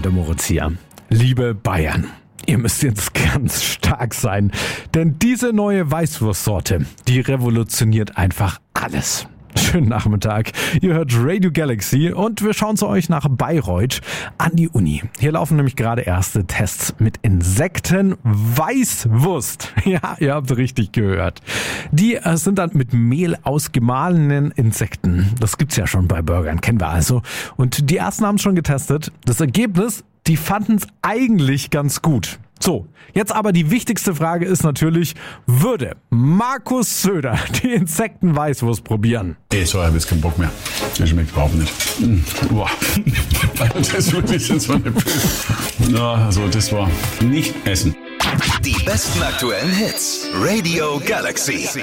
der Moritz hier. Liebe Bayern, ihr müsst jetzt ganz stark sein, denn diese neue Weißwurstsorte, die revolutioniert einfach alles. Schönen Nachmittag. Ihr hört Radio Galaxy und wir schauen zu euch nach Bayreuth an die Uni. Hier laufen nämlich gerade erste Tests mit Insektenweißwurst. Ja, ihr habt richtig gehört. Die sind dann mit Mehl aus gemahlenen Insekten. Das gibt's ja schon bei Burgern, kennen wir also. Und die ersten haben es schon getestet. Das Ergebnis, die fanden es eigentlich ganz gut. So, jetzt aber die wichtigste Frage ist natürlich, würde Markus Söder die Insektenweißwurst probieren? Sorry, ich habe jetzt keinen Bock mehr. Das schmeckt überhaupt nicht. Boah. Das ist wirklich so eine Pilz. Also das war nicht essen. Die besten aktuellen Hits. Radio Galaxy.